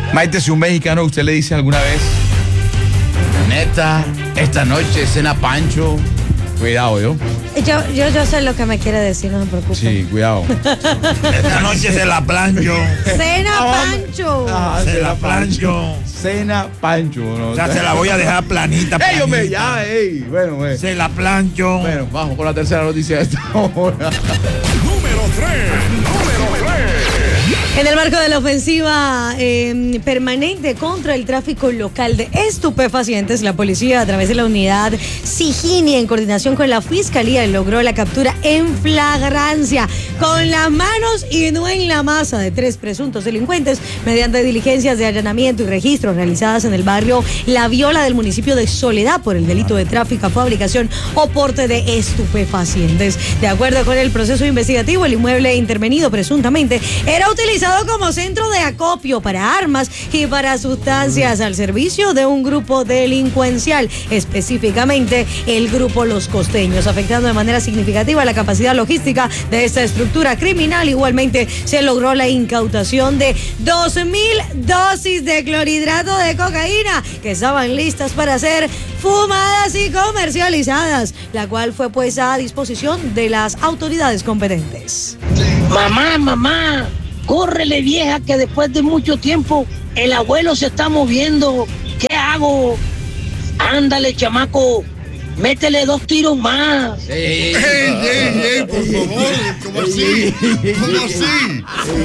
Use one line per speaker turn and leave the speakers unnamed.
Maite, si un mexicano usted le dice alguna vez, neta, esta noche cena Pancho, cuidado,
Yo sé lo que me quiere decir, no se preocupe.
Sí, cuidado.
Esta noche se la plancho.
Cena Pancho.
Se la plancho.
Cena Pancho. ¿No?
O sea, se la voy a dejar planita.
¡Ey, hombre! Ya, ey. Bueno, güey.
Se la plancho.
Bueno, vamos con la tercera noticia de esta hora.
Número 3.
En el marco de la ofensiva permanente contra el tráfico local de estupefacientes, la policía, a través de la unidad Sigini, en coordinación con la fiscalía, logró la captura en flagrancia, con las manos y no en la masa, de 3 presuntos delincuentes, mediante diligencias de allanamiento y registros realizadas en el barrio La Viola del municipio de Soledad por el delito de tráfico, fabricación o porte de estupefacientes. De acuerdo con el proceso investigativo, el inmueble intervenido presuntamente era utilizado como centro de acopio para armas y para sustancias al servicio de un grupo delincuencial, específicamente el grupo Los Costeños, afectando de manera significativa la capacidad logística de esta estructura criminal. Igualmente se logró la incautación de 2,000 dosis de clorhidrato de cocaína que estaban listas para ser fumadas y comercializadas, la cual fue puesta a disposición de las autoridades competentes.
Mamá, córrele, vieja, que después de mucho tiempo el abuelo se está moviendo. ¿Qué hago? Ándale, chamaco, métele 2 tiros más.
Ey, por favor, ¿cómo así? ¿Cómo así?